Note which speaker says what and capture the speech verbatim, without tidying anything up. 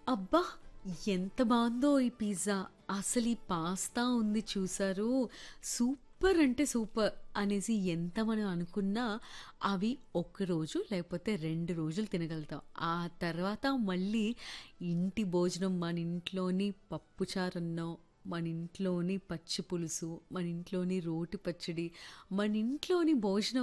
Speaker 1: అబ్బా! ఎంత బావుందో ఈ పిజ్జా. అసలు ఈ పాస్తా ఉంది చూసారూ, సూపర్ అంటే సూపర్ అనేసి ఎంత మనం అనుకున్నా, అవి ఒక్కరోజు లేకపోతే రెండు రోజులు తినగలుగుతాం. ఆ తర్వాత మళ్ళీ ఇంటి భోజనం మన ఇంట్లోని పప్పుచారన్నో, మన ఇంట్లోని పచ్చి పులుసు, మన ఇంట్లోని రోటి పచ్చడి, మన ఇంట్లోని భోజనం